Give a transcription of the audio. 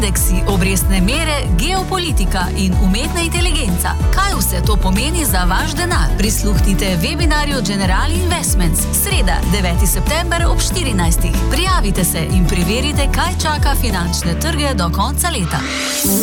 indeksi, obrestne mere, geopolitika in umetna inteligenca. Kaj vse to pomeni za vaš denar? Prisluhnite webinarju General Investments, sreda, 9. september ob 14. Prijavite se in preverite, kaj čaka finančne trge do konca leta.